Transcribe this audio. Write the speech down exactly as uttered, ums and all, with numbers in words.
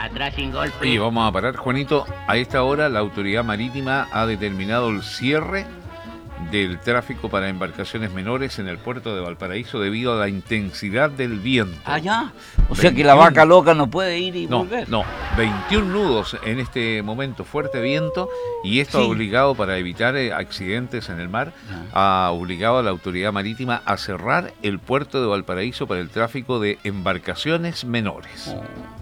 atrás sin golpe. Y vamos a parar, Juanito. A esta hora la autoridad marítima ha determinado el cierre del tráfico para embarcaciones menores en el puerto de Valparaíso debido a la intensidad del viento. Ah, ya. O sea que la vaca loca no puede ir y No, volver. no, veintiún nudos en este momento, fuerte viento, y esto Sí. ha obligado, para evitar eh, accidentes en el mar, ha obligado a la autoridad marítima a cerrar el puerto de Valparaíso para el tráfico de embarcaciones menores. Oh.